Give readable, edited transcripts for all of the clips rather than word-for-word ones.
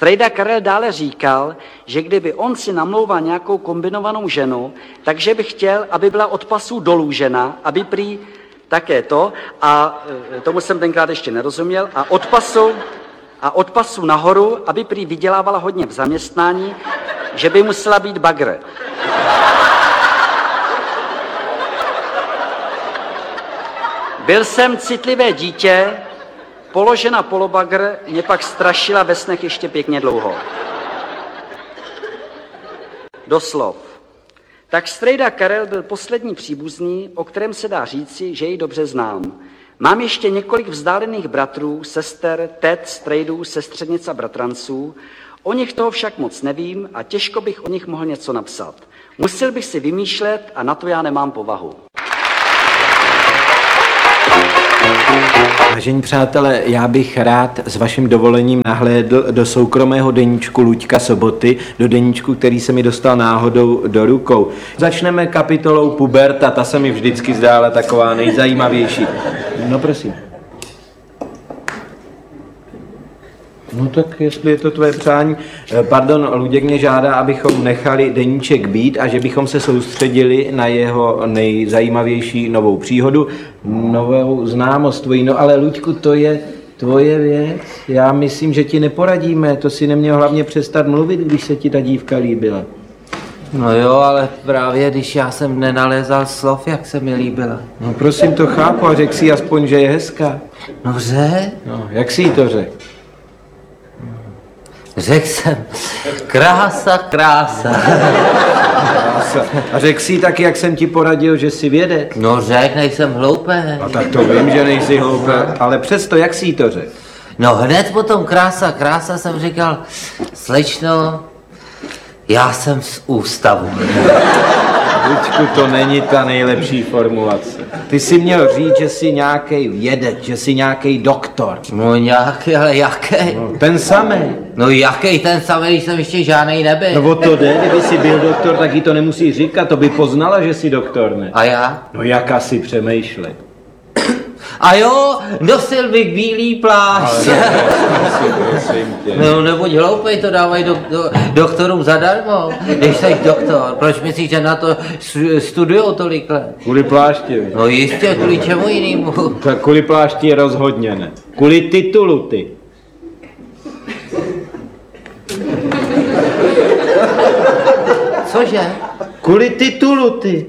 Strejda Karel dále říkal, že kdyby on si namlouval nějakou kombinovanou ženu, takže by chtěl, aby byla od pasů dolů žena, aby prý také to, a tomu jsem tenkrát ještě nerozuměl, a od pasu nahoru, aby prý vydělávala hodně v zaměstnání, že by musela být bagr. Byl jsem citlivé dítě, položena polobagr mě pak strašila ve snech ještě pěkně dlouho. Doslov. Tak strejda Karel byl poslední příbuzný, o kterém se dá říci, že jej dobře znám. Mám ještě několik vzdálených bratrů, sester, tet, strejdů, sestřenic a bratranců. O nich toho však moc nevím a těžko bych o nich mohl něco napsat. Musel bych si vymýšlet a na to já nemám povahu. Vážení přátelé, já bych rád s vaším dovolením nahlédl do soukromého deníčku Luďka Soboty, do deníčku, který se mi dostal náhodou do rukou. Začneme kapitolou puberta, ta se mi vždycky zdála taková nejzajímavější. No prosím. No tak jestli je to tvoje přání. Pardon, Luděk mě žádá, abychom nechali deníček být a že bychom se soustředili na jeho nejzajímavější novou příhodu, novou známost tvojí. No ale Luďku, to je tvoje věc. Já myslím, že ti neporadíme. To si neměl hlavně přestat mluvit, když se ti ta dívka líbila. No jo, ale právě když já jsem nenalézal slov, jak se mi líbila. No prosím, to chápu a řekl si aspoň, že je hezká. Dobře. No, jak jsi jí to řekl? Řekl jsem, krása, krása. A řekl jsi taky, jak jsem ti poradil, že jsi vědec? No řekl, nejsem hloupý. A tak to vím, že nejsi hloupý, ale přesto, jak jsi jí to řekl? No hned potom krása, krása jsem říkal, slečno, já jsem z ústavu. Luďku, to není ta nejlepší formulace. Ty jsi měl říct, že jsi nějaký vědec, že jsi nějaký doktor. No nějaký, ale jaký? No, ten samý. No jaký ten samý, když jsem ještě žádnej nebyl. No o to jde, kdyby jsi byl doktor, tak jí to nemusí říkat, to by poznala, že jsi doktor, ne? A já? No jak asi přemýšlej. A jo, nosil bych bílý plášť. Prosím tě. No neboť hloupej, to dávají doktorům zadarmo. Když jsi doktor, proč myslíš, že na to studujou tolik let? Kvůli plášti. No jistě, kvůli čemu jinému? Tak kvůli plášti rozhodně ne. Kvůli titulu ty. Cože? Kvůli titulu ty.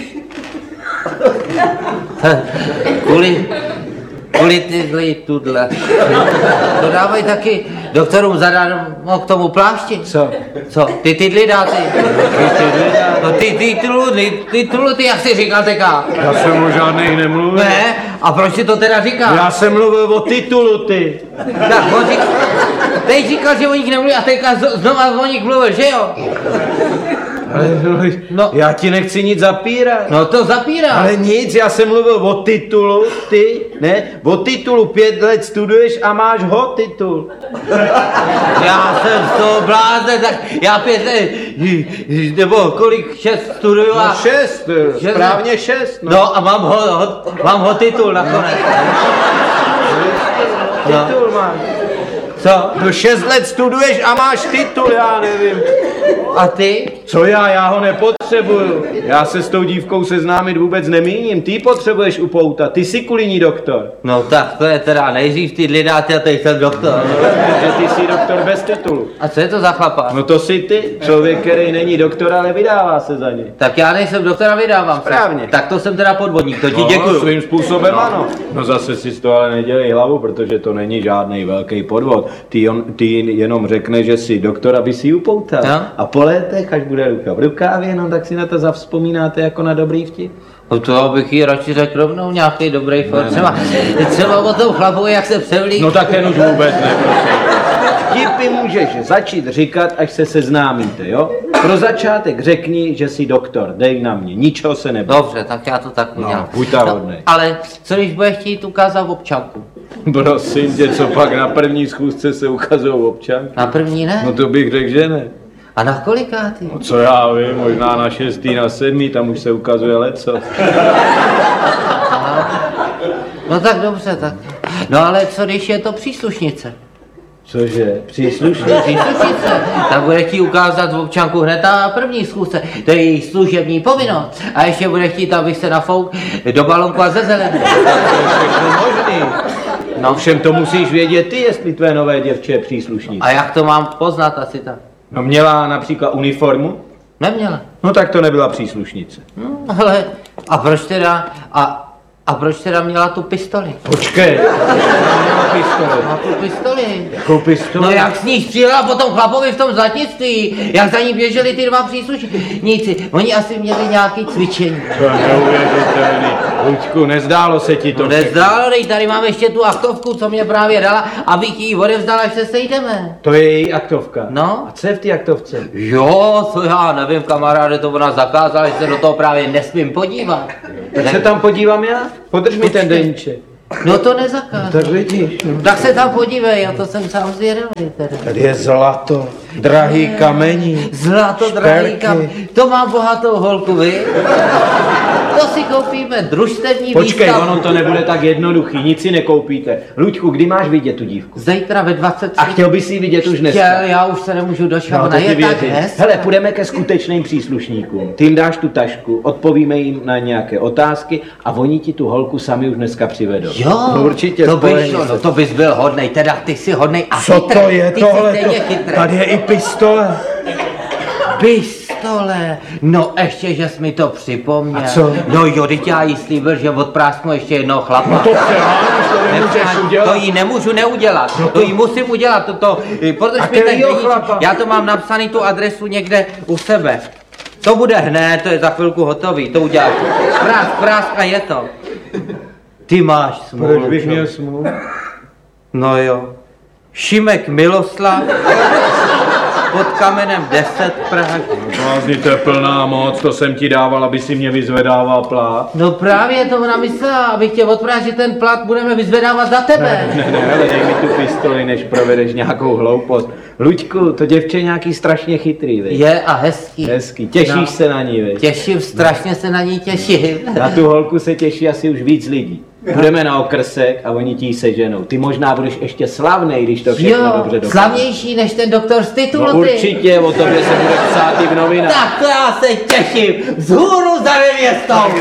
Kvůli tyhle tudle. To dávají taky doktorům zadarmo k tomu plášti. Co? Co? Ty tydly dáte? No ty titulu, jak jsi říkal teka? Já jsem o žádných nemluvil. Ne? A proč si to teda říkal? Já jsem mluvil o titulu ty. Tak, on teď říkal, že o nich nemluví a teďka znova o nich mluvil, že jo? Ale No. já ti nechci nic zapírat. No to zapírá. Ale nic, já jsem mluvil o titulu, ty, ne? O titulu 5 let studuješ a máš ho titul. Já jsem z toho blázen, tak já 5 let, nebo kolik, 6 studuju a... No 6, správně 6. No a mám ho titul nakonec. Titul máš. Co? No 6 let studuješ a máš titul, já nevím. A ty? Co já ho nepotřebuju. Já se s tou dívkou seznámit vůbec nemíním. Ty potřebuješ upoutat, ty jsi kvůli ní doktor. No tak to je teda nejdřív ty lidáte a teď ten doktor. Že ty jsi doktor bez titulu. A co je to za chlapa? No to jsi ty, člověk, který není doktor, ale vydává se za něj. Tak já nejsem doktor a vydávám se. Správně. Tak to jsem teda podvodník, to ti děkuju. Svým způsobem ano. No zase si z toho ale nedělej hlavu, protože to není žádný velký podvod. Ty jenom řekne, že jsi doktor, aby si ji upoutal. No. A po létech, až bude ruka v rukávě, no tak si na to zavzpomínáte jako na dobrý vtip. No to bych jí radši řekl rovnou nějaký dobrý for. Třeba o tom chlapu, jak se převlík. No tak ten už vůbec ne, prosím. Vtipy můžeš začít říkat, až se seznámíte, jo? Pro začátek řekni, že jsi doktor, dej na mě, ničeho se neboj. Dobře, tak já to tak udělám. No, buď ta hodnej. Ale co když bude chtít ukázat občanku? Prosím tě, co pak na první schůzce se ukazují občanky? Na první ne? No to bych řekl, že ne. A na kolikátý? No co já vím, možná na 6., na 7., tam už se ukazuje leco. No tak dobře, tak. No ale co když je to příslušnice? Cože? Příslušník? Příslušnice, tak bude chtít ukázat v občanku hned na první schůzce. To je její služební povinnost. A ještě bude chtít, abych se nafouk do balonku a ze zelené. Možný. No všem to musíš vědět ty, jestli tvé nové děvče je příslušník. A jak to mám poznat asi tak? No měla například uniformu? Neměla. No tak to nebyla příslušnice. No, ale a proč teda, a proč teda měla tu pistoli? Počkej, měla pistoli. Má tu pistoli. Jakou pistoli? No jak s ní střílela potom chlapovi v tom zlatnictví, jak za ní běželi ty dva příslušníci. Oni asi měli nějaký cvičení. To je neuvěřitelný. Luďku, nezdálo se ti to? To nezdálo, dej, tady mám ještě tu aktovku, co mě právě dala, abych ji odevzdala, až se sejdeme. To je její aktovka. No. A co je v té aktovce? Jo, to já nevím, kamaráde, to ona zakázala, že se do toho právě nesmím podívat. Tak se tam podívám já? Podrž mi ten deníček. No to nezakázal. Tak vidíš. Tak se tam podívej, já to jsem sám zvědavý teda. Tady je zlato, drahý kamení. Zlato, drahý to mám bohatou holku, vy? To si koupíme, družstevní Počkej, výstavu. ono to nebude tak jednoduchý, nic si nekoupíte. Luďku, kdy máš vidět tu dívku? Zítra ve 23. A chtěl bys ji vidět už dneska? Chtěl, já už se nemůžu dočkat, No, ona to ti je tak věřím. hezká. Hele, půjdeme ke skutečným příslušníkům. Ty jim dáš tu tašku, odpovíme jim na nějaké otázky a oni ti tu holku sami už dneska přivedou. Jo, No, určitě to spojení bys, no, se. to bys byl hodnej, teda ty jsi hodnej a Co chytrý. to je Ty tohle? jsi stejně chytrý. Tady je i pistole. Pistole, no ještě, že jsi mi to připomněl. A co? No jo, teď já jí slíbil, že odprásnu ještě jednoho chlapa. No to přeháníš, to nemůžeš udělat. To jí nemůžu neudělat, to jí musím udělat, protože A mi ten kterýho deníček, chlapa? já to mám napsaný tu adresu někde u sebe. To bude hned, to je za chvilku hotový, to uděláš. Prásk a je to. Ty máš smůlu. Proč bych čo? měl smůlu? No jo. Šimek Miloslav pod kamenem 10 Praha. Blázni, to je plná moc, to jsem ti dával, aby si mě vyzvedával plát. No právě to ona myslela, abych tě odprážil, že ten plat budeme vyzvedávat za tebe. Ne, ale dej mi tu pistoli, než provedeš nějakou hloupost. Luďku, to děvče je nějaký strašně chytrý, veď? Je a hezký. Hezký, těšíš se na ní, veď? Těším, strašně se na ní těším. Na tu holku se těší asi už víc lidí. Budeme na okrsek a oni ti ji seženou. Ty možná budeš ještě slavnej, když to všechno dobře dopadne. slavnější než ten doktor z titulu, No ty. určitě, o tobě se bude psát i v novinách. Tak to já se těším, vzhůru za nevěstou.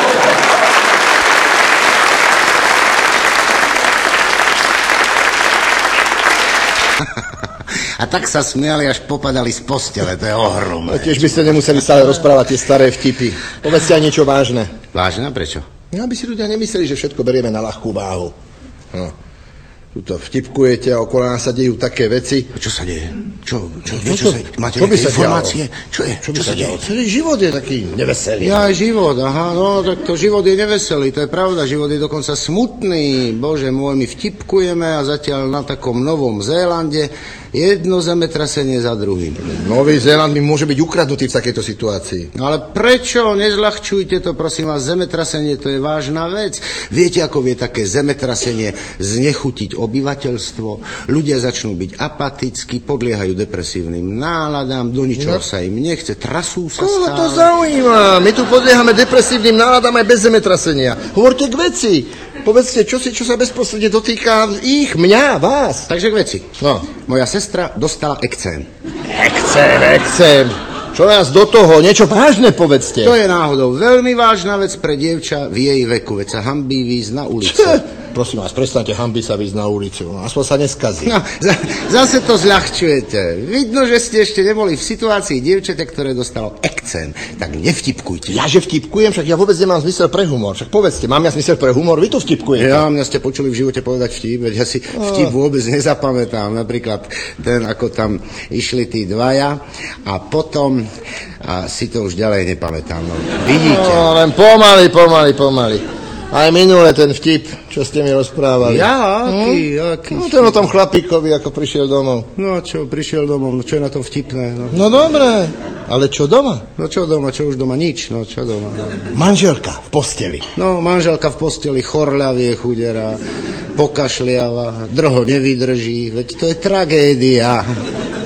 A tak sa smiali, až popadali z postele, to je ohromné. A tiež by ste nemuseli stále rozprávať tie staré vtipy. Povedzte aj niečo vážne. Vážne, prečo? No, aby si ľudia nemysleli, že všetko berieme na ľahkú váhu. No. Tuto vtipkujete a okolo nás sa dejú také veci. A čo sa deje? Čo Čo sa... Máte čo by nejaké sa informácie? dialo? Čo je? Čo by sa dialo? Celý život je taký neveselý. Ja, život, aha, no, tak to život je neveselý, to je pravda, život je dokonca smutný. Bože môj, my vtipkujeme a zatiaľ na takom Novom Zélande jedno zemetrasenie za druhým. Nový Zéland mi môže byť ukradnutý v takejto situácii. No ale prečo? Nezľahčujte to, prosím vás, zemetrasenie to je vážna vec. Viete, ako vie také zemetrasenie znechutiť obyvateľstvo? Ľudia začnú byť apatickí, podliehajú depresívnym náladám, do ničoho sa im nechce, trasú sa Koho stále. to zaujíma? My tu podliehame depresívnym náladám aj bez zemetrasenia. Hovorte k veci. Povedzte, čo sa bezprostredne dotýka ich, mňa, vás. Takže k veci. No. Moja sestra dostala ekcém. Nechcem. Čo nás do toho? Niečo vážne povedzte. To je náhodou veľmi vážna vec pre dievča v jej veku, veď sa hanbí výjsť na ulicu. Prosím vás, prestaňte hanbiť sa výjsť na ulicu. Aspoň sa neskazí. No, zase to zľahčujete. Vidno, že ste ešte neboli v situácii dievčete, ktoré dostalo ekcém. Tak nevtipkujte. Ja, že vtipkujem, však ja vôbec nemám zmysel pre humor. Však povedzte, mám ja zmysel pre humor, vy tu vtipkujete. Ja, mňa ste počuli v živote povedať vtip, veď ja si vtip vôbec nezapamätám. Napríklad ten, ako tam išli tí dvaja a potom si to už ďalej nepamätám. No, vidíte. No, len pomaly. Aj minule ten vtip, čo ste mi rozprávali. Ja, aký No ten o tom chlapíkovi, ako prišiel domov. No čo, prišiel domov, no čo je na tom vtipné? No, No dobre, ale čo doma? no čo doma, čo už doma, nič, no čo doma. No. Manželka v posteli. No, manželka v posteli, chorľavie chudera, pokašliava, drho nevydrží, veď to je tragédia.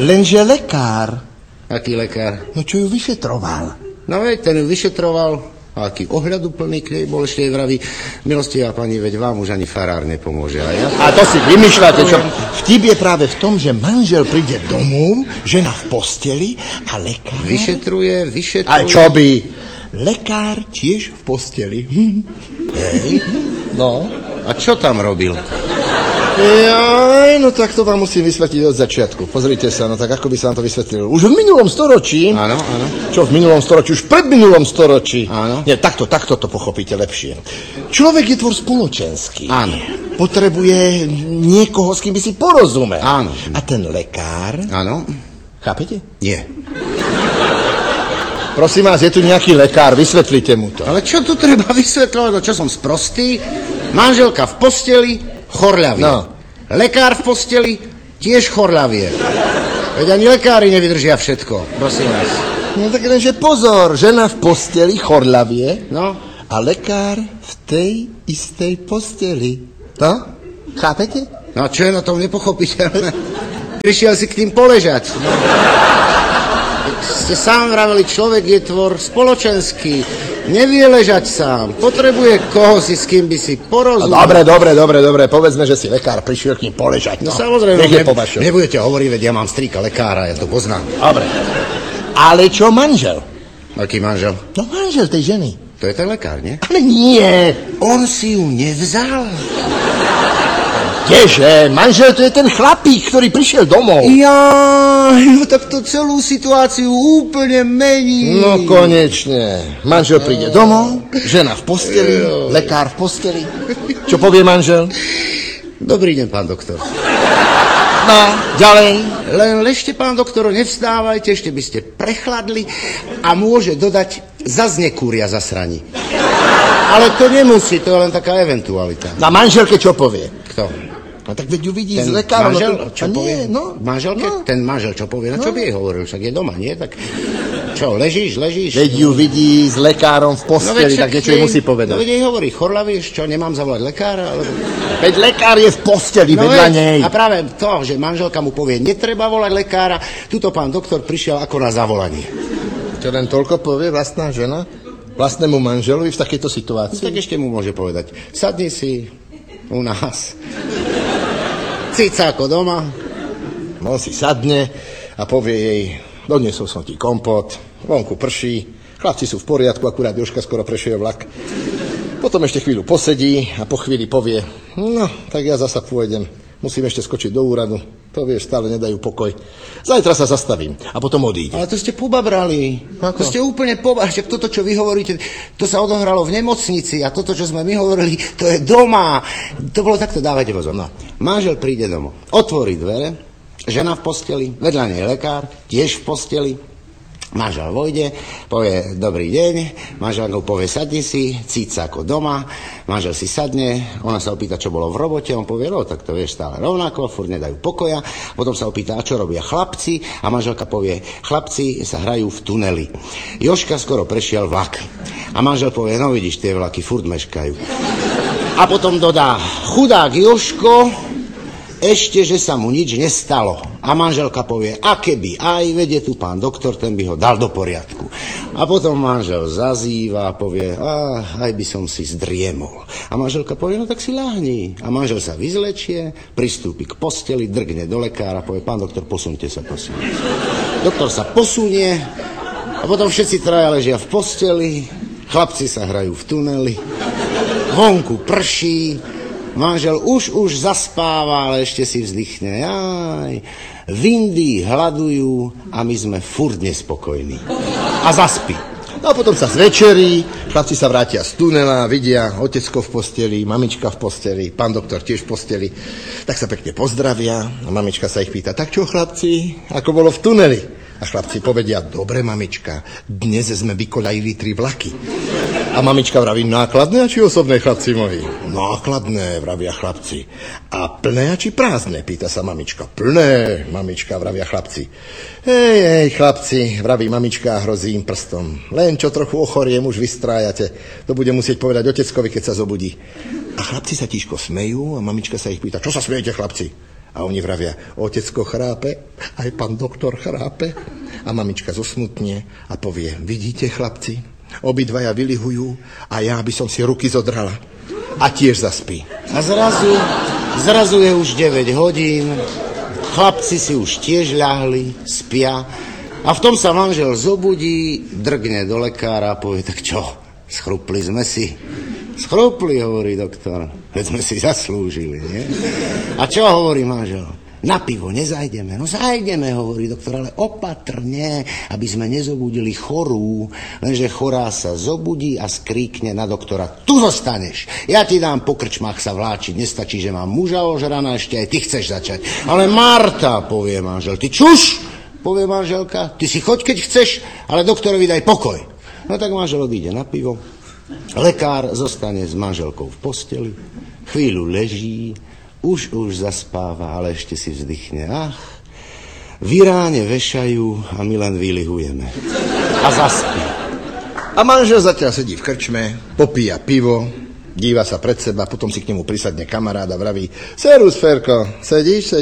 Lenže lekár, Aký lekár? no čo ju vyšetroval? No veď, ten ju vyšetroval, A aký ohľaduplný k nej bol, ešte jej vraví, milostivá pani, veď vám už ani farár nepomôže. A to si vymýšľate, čo? Vtip je práve v tom, že manžel príde domov, žena v posteli a lekár... Vyšetruje. A čo by? Lekár tiež v posteli. Hej. No. A čo tam robil? Jaj, no tak to vám musím vysvetliť od začiatku. Pozrite sa, no tak ako by sa vám to vysvetlilo. Už v minulom storočí... Áno. Čo v minulom storočí? Už pred minulom storočí. Áno. Nie, takto to pochopíte lepšie. Človek je tvor spoločenský. Áno. Potrebuje niekoho, s kým by si porozumel. Áno. A ten lekár... Áno. Chápete? Nie. Prosím vás, je tu nejaký lekár, vysvetlite mu to. Ale čo tu treba vysvetľovať? No čo som sprostý? Manželka v posteli, chorľavie. No. Lekár v posteli, tiež chorľavie. Veď ani lekári nevydržia všetko, prosím vás. No tak lenže pozor, žena v posteli, chorľavie, No, a lekár v tej istej posteli. No? Chápete? no čo je na tom nepochopiteľné? Prišiel si k tým poležať. No. Ste sám vraveli, človek je tvor spoločenský. Nevie ležať sám. Potrebuje koho si, s kým by si porozumel. Dobre. Povedzme, že si lekár prišiel k ním poležať. No samozrejme, Nech je po vašom. nebudete hovoriť, veď ja mám strýka lekára, ja to poznám. Dobre. Ale čo manžel? Aký manžel? No manžel tej ženy. To je ten lekár, nie? Ale nie. On si ju nevzal. Kdeže? Manžel to je ten chlapík, ktorý prišiel domov. No tak to celú situáciu úplne mení. No konečne. Manžel príde domov, žena v posteli, lekár v posteli. Čo povie manžel? Dobrý deň, pán doktor. No, ďalej. Len ležte, pán doktor, nevstávajte, ešte by ste prechladli a môže dodať, zas nekúria zasraní. Ale to nemusí, to je len taká eventualita. Na manželke čo povie? Kto? No tak veď ju vidí Ten s lekárom. manžel, no, čo povie? No. Manželke? No. Ten manžel, čo povie? No čo by jej hovoril? Však je doma, nie? Tak čo, ležíš? Veď ju vidí s lekárom v posteli, tak niečo jej musí povedať. No veď jej hovorí, chorľavíš, čo, nemám zavolať lekára? Alebo... Veď lekár je v posteli vedľa nej. A práve to, že manželka mu povie, netreba volať lekára, tuto pán doktor prišiel ako na zavolanie. Čo len toľko povie vlastná žena vlastnému manželovi v takejto situácii? Tak ešte mu môže povedať, sadni si u nás. Cicáko doma. On si sadne a povie jej, doniesol som ti kompot, vonku prší, chlapci sú v poriadku, akurát Jožka skoro prešiel vlak. Potom ešte chvíľu posedí a po chvíli povie, no, tak ja zasa pôjdem, musím ešte skočiť do úradu, to vieš, stále nedajú pokoj. Zajtra sa zastavím a potom odíde. Ale to ste pobabrali. Ako? To ste úplne pobabrali. Toto, čo vy hovoríte, to sa odohralo v nemocnici a toto, čo sme my hovorili, to je doma. To bolo takto, dávajte pozor. No. Manžel príde domov, otvorí dvere, žena v posteli, vedľa nej lekár, tiež v posteli. Manžel vojde, povie dobrý deň, manželka povie sadni si, cíca ako doma, manžel si sadne, ona sa opýta, čo bolo v robote, on povie, no tak to vieš stále rovnako, furt nedajú pokoja, potom sa opýta, a čo robia chlapci, a manželka povie, chlapci sa hrajú v tuneli. Jožka skoro prešiel vlak a manžel povie, no vidíš, tie vlaky furt meškajú. A potom dodá, chudák Jožko, ešte, že sa mu nič nestalo. A manželka povie, a keby aj, vedie tu pán doktor, ten by ho dal do poriadku. A potom manžel zazýva a povie, aj by som si zdriemol. A manželka povie, no tak si ľahni. A manžel sa vyzlečie, pristúpi k posteli, drgne do lekára, povie, pán doktor, posuňte sa, prosím. Doktor sa posunie a potom všetci traja ležia v posteli, chlapci sa hrajú v tuneli, vonku prší, manžel už zaspáva, ale ešte si vzdychne. Jaj, vindy hľadujú a my sme furt nespokojní. A zaspí. No a potom sa zvečerí, chlapci sa vrátia z tunela, vidia otecko v posteli, mamička v posteli, pán doktor tiež v posteli. Tak sa pekne pozdravia a mamička sa ich pýta, tak čo chlapci, ako bolo v tuneli? A chlapci povedia, dobre mamička, dnes sme vykoľajili 3 vlaky. A mamička vraví, nákladné a či osobné, chlapci moji? Nákladné, vravia chlapci. A plné a či prázdne, pýta sa mamička. Plné, mamička, vravia chlapci. Hej, chlapci, vraví mamička a hrozí im prstom. Len čo trochu ochoriem, už vystrájate. To bude musieť povedať oteckovi, keď sa zobudí. A chlapci sa tížko smejú a mamička sa ich pýta, čo sa smejete, chlapci? A oni vravia, otecko chrápe, aj pán doktor chrápe. A mamička zosmutne a povie, vidíte, chlapci, Obidvaja vylihujú a ja by som si ruky zodrala. A tiež zaspí. A zrazu je už 9 hodín, chlapci si už tiež ľahli, spia a v tom sa manžel zobudí, drgne do lekára a povie, tak čo, schrupli sme si. Schrupli, hovorí doktor, veď sme si zaslúžili, nie? A čo hovorí manžel? Na pivo nezajdeme. No zajdeme, hovorí doktor, ale opatrne, aby sme nezobudili chorú. Lenže chorá sa zobudí a skríkne na doktora. Tu zostaneš. Ja ti dám po krčmách sa vláčiť. Nestačí, že mám muža ožraná, ešte aj ty chceš začať. Ale Marta, povie manžel, ty čuš, povie manželka, ty si choď, keď chceš, ale doktorovi daj pokoj. No tak manžel odíde na pivo. Lekár zostane s manželkou v posteli. Chvíľu leží, už zaspáva, ale ešte si vzdychne. Ach, v Iráne vešajú a my len vylihujeme. A zaspí. A manžel zatiaľ sedí v krčme, popíja pivo, díva sa pred seba, potom si k nemu prisadne kamarád a vraví: Servus, Ferko, sedíš?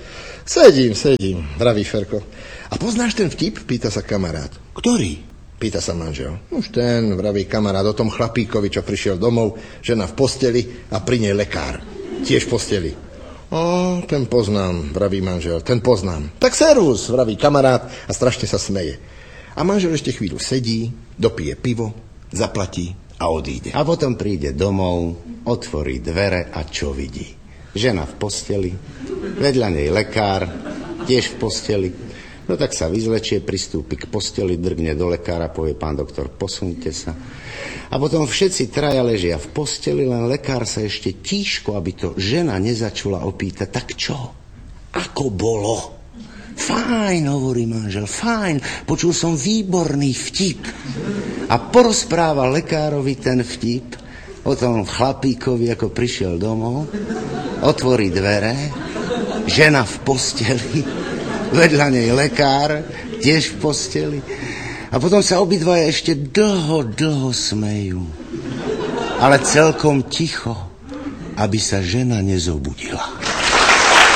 Sedím, vraví Ferko. A poznáš ten vtip? Pýta sa kamarát. Ktorý? Pýta sa manžel. Už ten, vraví kamarát, o tom chlapíkovi, čo prišiel domov, žena v posteli a pri nej lekár. Tiež v posteli. Ten poznám, vraví manžel, ten poznám. Tak servus, vraví kamarát a strašne sa smeje. A manžel ešte chvíľu sedí, dopije pivo, zaplatí a odíde. A potom príde domov, otvorí dvere a čo vidí? Žena v posteli, vedľa nej lekár, tiež v posteli. No tak sa vyzlečie, pristúpi k posteli, drgne do lekára, povie: pán doktor, posuňte sa. A potom všetci traja ležia v posteli, len lekár sa ešte tížko, aby to žena nezačula, opýta: tak čo? Ako bolo? Fajn, hovorí manžel, fajn, počul som výborný vtip. A porozpráva lekárovi ten vtip o tom chlapíkovi, ako prišiel domov, otvorí dvere, žena v posteli, vedľa nej lekár, tiež v posteli. A potom sa obidvaja ešte dlho smejú. Ale celkom ticho, aby sa žena nezobudila.